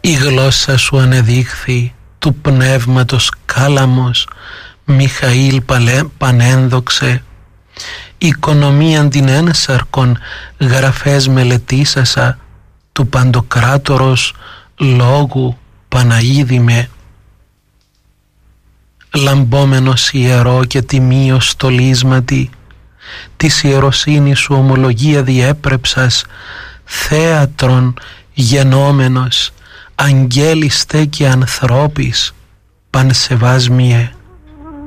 Η γλώσσα σου ανεδείχθη του πνεύματος κάλαμος, Μιχαήλ πανένδοξε. Οικονομίαν την ένσαρκον γραφές μελετήσασα, του Παντοκράτορος λόγου Παναίδημε. Λαμπόμενος ιερό και τιμίο στολίσματι, της ιεροσύνης σου ομολογία διέπρεψας, θέατρον γενόμενος, αγγέλιστε και ανθρώπης, πανσεβάσμιε.